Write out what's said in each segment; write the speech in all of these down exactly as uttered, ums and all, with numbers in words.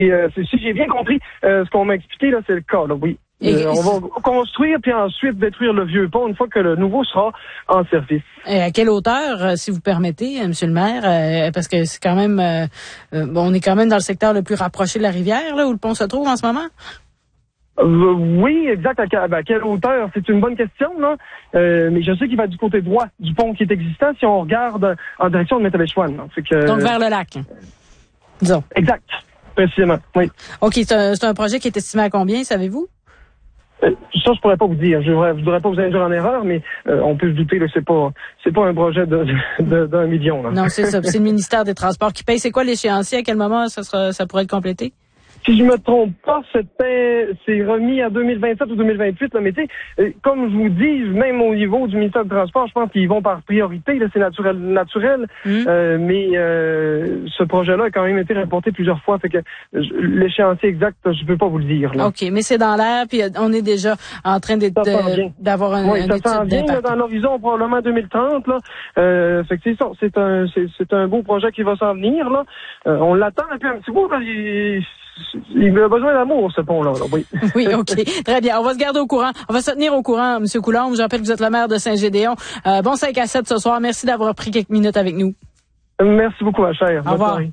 Et, euh, si j'ai bien compris, euh, ce qu'on m'a expliqué, là, c'est le cas, là, oui. Et, euh, on va construire puis ensuite détruire le vieux pont une fois que le nouveau sera en service. Et à quelle hauteur, euh, si vous permettez, euh, Monsieur le maire, euh, parce que c'est quand même, euh, euh, bon, on est quand même dans le secteur le plus rapproché de la rivière, là, où le pont se trouve en ce moment? Euh, oui, exact. À, à, à quelle hauteur? C'est une bonne question, là. Euh, mais je sais qu'il va du côté droit du pont qui est existant si on regarde en direction de Métabéchouane. Que, Donc vers le lac, disons. Exact, précisément, oui. OK, c'est un, c'est un projet qui est estimé à combien, savez-vous? Euh, ça, je pourrais pas vous dire. Je ne voudrais pas vous induire en erreur, mais euh, on peut se douter que c'est pas c'est pas un projet de, de, d'un million. Là. Non, c'est ça. C'est le ministère des Transports qui paye. C'est quoi l'échéancier? À quel moment ça sera, ça pourrait être complété? Si je me trompe pas, c'était c'est remis à deux mille vingt-sept ou deux mille vingt-huit. Là, mais tu sais, comme je vous dis, même au niveau du ministère du Transport, je pense qu'ils vont par priorité. Là, c'est naturel, naturel. Mmh. Euh, mais euh, ce projet-là a quand même été reporté plusieurs fois. Fait que l'échéancier exact, je peux pas vous le dire. Là. Ok, mais c'est dans l'air, puis on est déjà en train de, de, d'avoir un. Oui, un ça s'en vient là, dans l'horizon probablement deux mille trente. Là, euh, fait que c'est ça. C'est un c'est, c'est un beau projet qui va s'en venir. Là, euh, on l'attend depuis un petit bout. Là, il, Il a besoin d'amour, ce pont-là. Là, oui. Oui, OK. Très bien. On va se garder au courant. On va se tenir au courant, M. Coulombe. Je rappelle que vous êtes le maire de Saint-Gédéon. Euh, bon cinq à sept ce soir. Merci d'avoir pris quelques minutes avec nous. Merci beaucoup, ma chère. Au revoir.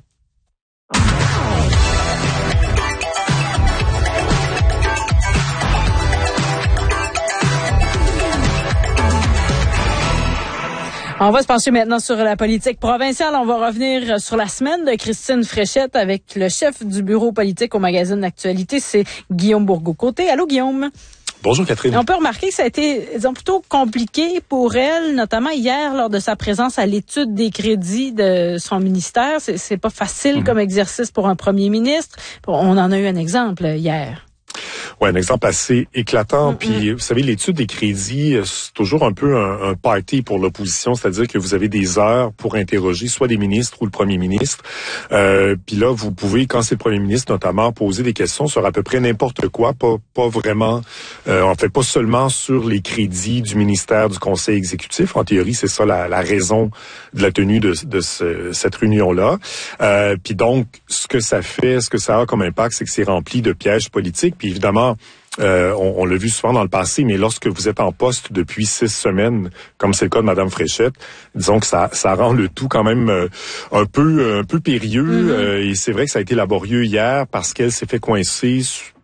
On va se pencher maintenant sur la politique provinciale. On va revenir sur la semaine de Christine Fréchette avec le chef du bureau politique au magazine L'Actualité, c'est Guillaume Bourgault-Côté. Allô, Guillaume? Bonjour, Catherine. On peut remarquer que ça a été, disons, plutôt compliqué pour elle, notamment hier, lors de sa présence à l'étude des crédits de son ministère. C'est, c'est pas facile mmh. comme exercice pour un premier ministre. On en a eu un exemple hier. Ouais, un exemple assez éclatant. Mm-hmm. Puis, vous savez, l'étude des crédits, c'est toujours un peu un, un party pour l'opposition, c'est-à-dire que vous avez des heures pour interroger soit des ministres ou le premier ministre. Euh, puis là, vous pouvez, quand c'est le premier ministre notamment, poser des questions sur à peu près n'importe quoi, pas pas vraiment, euh, en fait, pas seulement sur les crédits du ministère du Conseil exécutif. En théorie, c'est ça la, la raison de la tenue de, de ce, cette réunion-là. Euh, puis donc, ce que ça fait, ce que ça a comme impact, c'est que c'est rempli de pièges politiques. Puis évidemment, Euh, on, on l'a vu souvent dans le passé, mais lorsque vous êtes en poste depuis six semaines, comme c'est le cas de Mme Fréchette, disons que ça, ça rend le tout quand même euh, un peu, un peu périlleux. Mm-hmm. Euh, et c'est vrai que ça a été laborieux hier parce qu'elle s'est fait coincer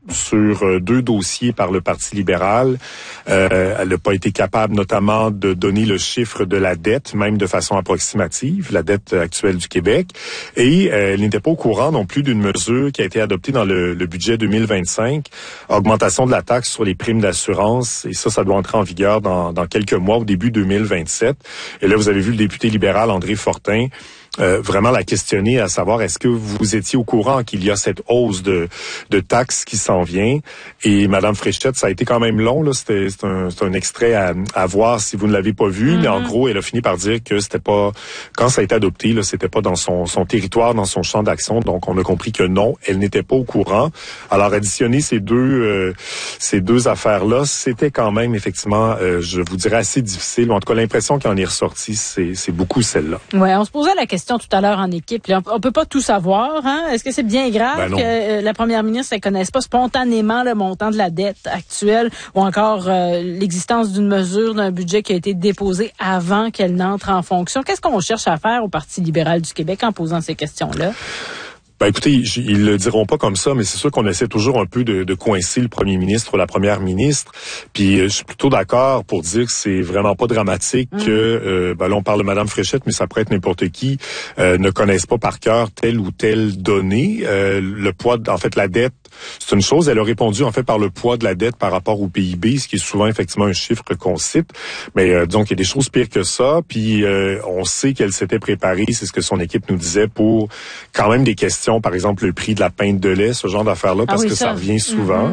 sur deux dossiers par le Parti libéral. Euh, elle n'a pas été capable notamment de donner le chiffre de la dette, même de façon approximative, la dette actuelle du Québec. Et euh, elle n'était pas au courant non plus d'une mesure qui a été adoptée dans le, le budget deux mille vingt-cinq, augmentation de la taxe sur les primes d'assurance. Et ça, ça doit entrer en vigueur dans, dans quelques mois, au début deux mille vingt-sept. Et là, vous avez vu le député libéral André Fortin Euh, vraiment la questionner à savoir est-ce que vous étiez au courant qu'il y a cette hausse de, de taxes qui s'en vient. Et Mme Fréchette, ça a été quand même long, là. C'était, c'est un, c'est un extrait à, à voir si vous ne l'avez pas vu, mm-hmm. mais en gros, elle a fini par dire que c'était pas, quand ça a été adopté, là, c'était pas dans son, son territoire, dans son champ d'action. Donc, on a compris que non, elle n'était pas au courant. Alors, additionner ces deux, euh, ces deux affaires-là, c'était quand même, effectivement, euh, je vous dirais assez difficile. En tout cas, l'impression qui en est ressortie, c'est, c'est beaucoup celle-là. Ouais, on se posait la question tout à l'heure en équipe. On peut pas tout savoir. Hein? Est-ce que c'est bien grave ben que la première ministre ne connaisse pas spontanément le montant de la dette actuelle ou encore euh, l'existence d'une mesure, d'un budget qui a été déposé avant qu'elle n'entre en fonction? Qu'est-ce qu'on cherche à faire au Parti libéral du Québec en posant ces questions-là? Ben écoutez, ils le diront pas comme ça, mais c'est sûr qu'on essaie toujours un peu de, de coincer le premier ministre ou la première ministre. Puis je suis plutôt d'accord pour dire que c'est vraiment pas dramatique mmh. que, euh, ben là on parle de Mme Fréchette, mais ça pourrait être n'importe qui, euh, ne connaisse pas par cœur telle ou telle donnée. Euh, le poids, de, en fait, la dette, c'est une chose. Elle a répondu en fait par le poids de la dette par rapport au P I B, ce qui est souvent effectivement un chiffre qu'on cite. Mais euh, donc il y a des choses pires que ça. Puis euh, on sait qu'elle s'était préparée, c'est ce que son équipe nous disait, pour quand même des questions, par exemple le prix de la pinte de lait, ce genre d'affaires-là, parce ah oui, que ça, ça revient souvent. Mm-hmm. Hein.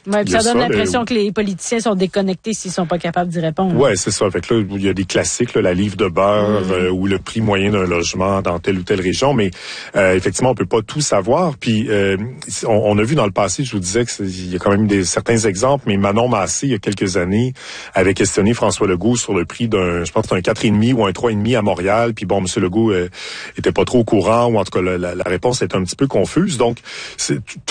Ouais, puis ça donne ça, l'impression le... que les politiciens sont déconnectés s'ils sont pas capables d'y répondre. Ouais, c'est ça. Fait que là, il y a des classiques, là, la livre de beurre mmh. euh, ou le prix moyen d'un logement dans telle ou telle région, mais euh, effectivement, on peut pas tout savoir. Puis euh, on, on a vu dans le passé, je vous disais qu'il y a quand même des certains exemples, mais Manon Massé, il y a quelques années, avait questionné François Legault sur le prix d'un, je pense que c'était un quatre virgule cinq ou un trois virgule cinq à Montréal. Puis bon, M. Legault euh, était pas trop au courant, ou en tout cas la, la, la réponse était un petit peu confuse. Donc, c'est